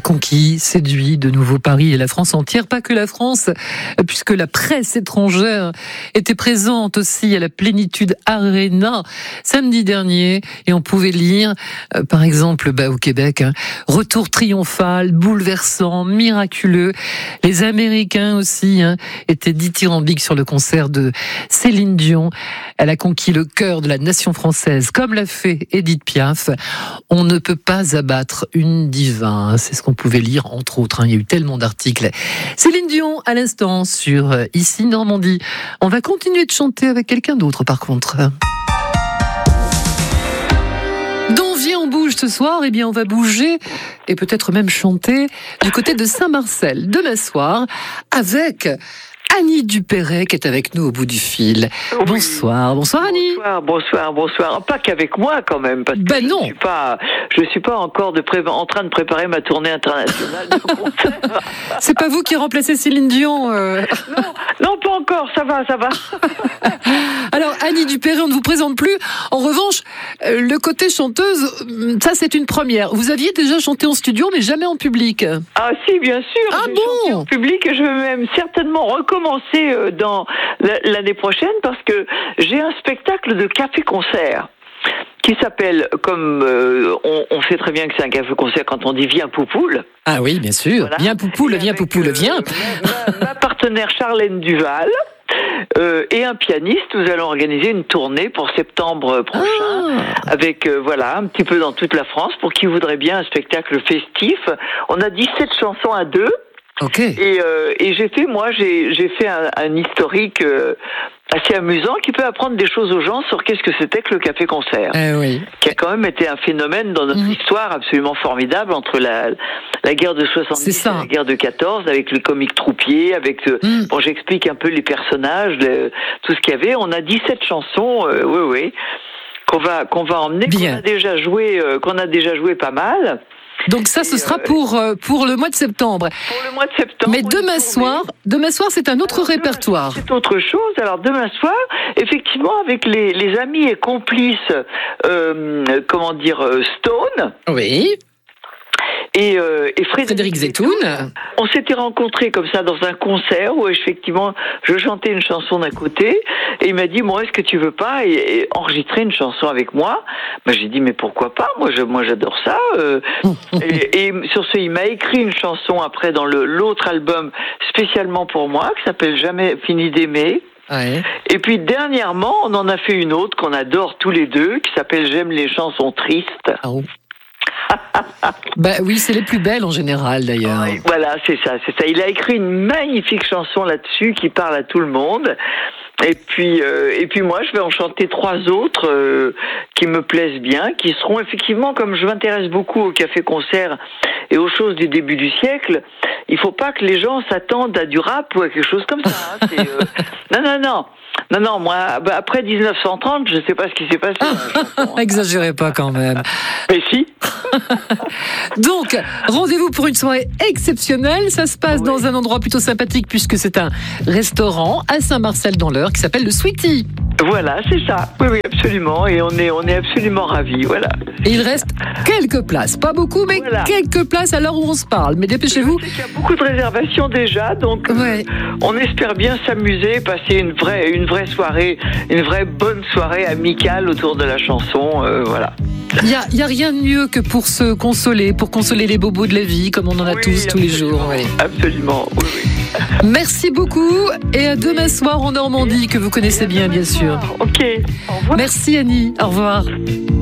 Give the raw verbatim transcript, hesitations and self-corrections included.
conquis, séduit de nouveau Paris et la France entière, pas que la France, puisque la presse étrangère était présente aussi à la Plénitude Arena samedi dernier, et on pouvait lire, euh, par exemple, bah, au Québec, hein, retour triomphal, bouleversant, miraculeux. Les Américains aussi hein, étaient dithyrambiques sur le concert de Céline Dion. Elle a conquis le cœur de la nation française, comme l'a fait Édith Piaf. On ne peut pas abattre une diva, c'est ce qu'on pouvait lire entre autres, hein. Il y a eu tellement d'articles. Céline Dion à l'instant sur Ici Normandie. On va continuer de chanter avec quelqu'un d'autre par contre. D'on vient, on bouge ce soir, eh bien on va bouger et peut-être même chanter du côté de Saint-Marcel demain soir avec Annie Dupéret qui est avec nous au bout du fil. Oui. Bonsoir, bonsoir Annie. Bonsoir, bonsoir, bonsoir. Pas qu'avec moi quand même, parce que ben je non. suis pas, je suis pas encore de pré- en train de préparer ma tournée internationale de concert. C'est pas vous qui remplacez Céline Dion euh... Non, non, pas encore. Ça va, ça va. Alors Annie Dupéret, on ne vous présente plus. En revanche, le côté chanteuse, ça c'est une première. Vous aviez déjà chanté en studio, mais jamais en public. Ah si, bien sûr. Ah j'ai bon chanté en public et je vais même certainement recommencer dans l'année prochaine parce que j'ai un spectacle de café-concert qui s'appelle, comme euh, on, on sait très bien que c'est un café-concert quand on dit viens Poupoule. Ah oui, bien sûr. Voilà. Viens Poupoule, viens Poupoule, viens. Euh, ma, ma partenaire Charlène Duval. Euh, et un pianiste, nous allons organiser une tournée pour septembre prochain, ah. avec euh, voilà un petit peu dans toute la France pour qui voudrait bien un spectacle festif. On a dix-sept chansons à deux. Okay. Et, euh, et j'ai fait, moi, j'ai, j'ai fait un, un historique euh, assez amusant qui peut apprendre des choses aux gens sur qu'est-ce que c'était que le café-concert. Eh oui. Qui a quand même été un phénomène dans notre mmh. histoire absolument formidable entre la, la guerre de soixante-dix et la guerre de quatorze, avec les comiques troupiers, avec, euh, mmh. bon, j'explique un peu les personnages, le, tout ce qu'il y avait. On a dix-sept chansons, euh, oui, oui, qu'on va, qu'on va emmener, Bien. qu'on a déjà joué, euh, qu'on a déjà joué pas mal. Donc ça, ce et sera euh, pour pour le mois de septembre. Pour le mois de septembre. Mais demain soir, demain soir, c'est un autre Alors, répertoire. C'est autre chose. Alors demain soir, effectivement, avec les, les amis et complices, euh, comment dire, Stone. Oui. Et, euh, et Frédéric, Frédéric Zetoun. On s'était rencontrés comme ça dans un concert où effectivement je chantais une chanson d'un côté et il m'a dit moi est-ce que tu veux pas et, et enregistrer une chanson avec moi. Ben, j'ai dit mais pourquoi pas, moi je, moi j'adore ça. Euh, et, et sur ce il m'a écrit une chanson après dans le, l'autre album spécialement pour moi qui s'appelle Jamais fini d'aimer. Ouais. Et puis dernièrement on en a fait une autre qu'on adore tous les deux qui s'appelle J'aime les chansons tristes. Oh. Bah oui, c'est les plus belles en général d'ailleurs. Oui, voilà, c'est ça, c'est ça. Il a écrit une magnifique chanson là-dessus qui parle à tout le monde. Et puis, euh, et puis moi, je vais en chanter trois autres euh, qui me plaisent bien, qui seront effectivement, comme je m'intéresse beaucoup au café-concert et aux choses du début du siècle, il faut pas que les gens s'attendent à du rap ou à quelque chose comme ça. Hein. C'est, euh... Non, non, non. Non, non, moi, après dix-neuf cent trente, je ne sais pas ce qui s'est passé. Exagérez pas quand même. Mais si. Donc, rendez-vous pour une soirée exceptionnelle. Ça se passe oui. dans un endroit plutôt sympathique puisque c'est un restaurant à Saint-Marcel dans l'Eure qui s'appelle le Sweetie. Voilà, c'est ça. Oui, oui, absolument. Et on est, on est absolument ravis. Voilà. Et il reste quelques places. Pas beaucoup, mais voilà. quelques places à l'heure où on se parle. Mais dépêchez-vous. Il y a beaucoup de réservations déjà, donc ouais. euh, on espère bien s'amuser, passer une vraie, une vraie soirée, une vraie bonne soirée amicale autour de la chanson. Euh, voilà. Il n'y a, y a rien de mieux que pour se consoler, pour consoler les bobos de la vie, comme on en a oui, tous tous les jours. Oui. Absolument, oui, oui. Merci beaucoup et à demain soir en Normandie, que vous connaissez bien, bien sûr. Ok, au revoir. Merci Annie, au revoir.